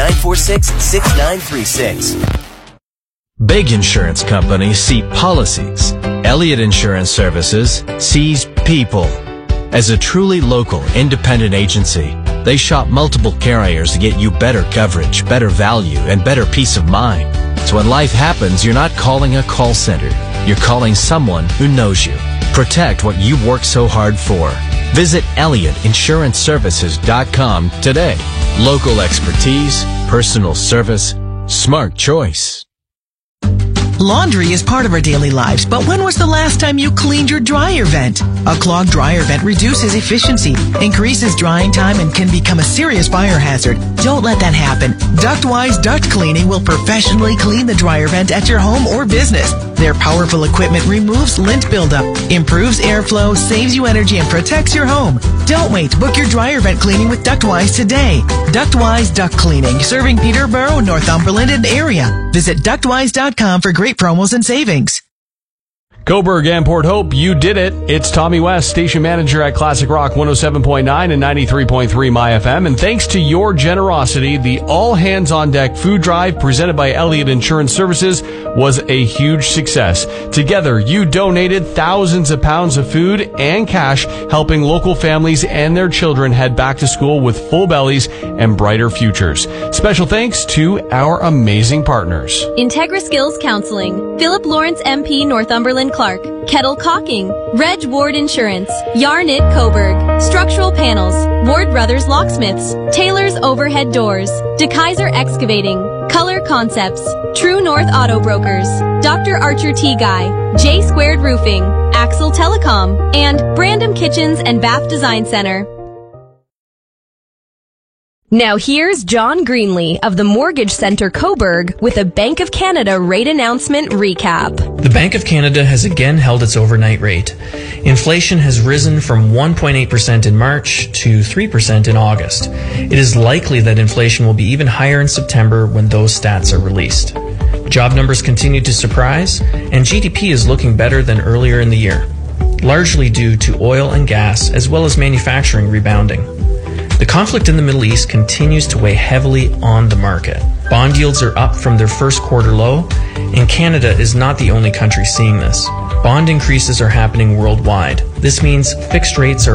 946-6936. Big insurance companies see policies. Elliott Insurance Services sees people. As a truly local, independent agency, they shop multiple carriers to get you better coverage, better value, and better peace of mind. So when life happens, you're not calling a call center. You're calling someone who knows you. Protect what you work so hard for. Visit ElliottInsuranceServices.com today. Local expertise, personal service, smart choice. Laundry is part of our daily lives, but when was the last time you cleaned your dryer vent? A clogged dryer vent reduces efficiency, increases drying time, and can become a serious fire hazard. Don't let that happen. Ductwise Duct Cleaning will professionally clean the dryer vent at your home or business. Their powerful equipment removes lint buildup, improves airflow, saves you energy, and protects your home. Don't wait. Book your dryer vent cleaning with Ductwise today. Ductwise Duct Cleaning, serving Peterborough, Northumberland, and area. Visit ductwise.com for great promos and savings. Coburg and Port Hope, you did it. It's Tommy West, station manager at Classic Rock 107.9 and 93.3 My FM. And thanks to your generosity, the All Hands on Deck food drive presented by Elliott Insurance Services was a huge success. Together, you donated thousands of pounds of food and cash, helping local families and their children head back to school with full bellies and brighter futures. Special thanks to our amazing partners. Integra Skills Counseling, Philip Lawrence MP, Northumberland Clark, Kettle Caulking, Reg Ward Insurance, Yarnit Coburg, Structural Panels, Ward Brothers Locksmiths, Taylor's Overhead Doors, DeKaiser Excavating, Color Concepts, True North Auto Brokers, Dr. Archer Tea Guy, J Squared Roofing, Axel Telecom, and Brandon Kitchens and Bath Design Center. Now here's John Greenlee of the Mortgage Center Coburg with a Bank of Canada rate announcement recap. The Bank of Canada has again held its overnight rate. Inflation has risen from 1.8% in March to 3% in August. It is likely that inflation will be even higher in September when those stats are released. Job numbers continue to surprise, and GDP is looking better than earlier in the year, largely due to oil and gas as well as manufacturing rebounding. The conflict in the Middle East continues to weigh heavily on the market. Bond yields are up from their first quarter low, and Canada is not the only country seeing this. Bond increases are happening worldwide. This means fixed rates are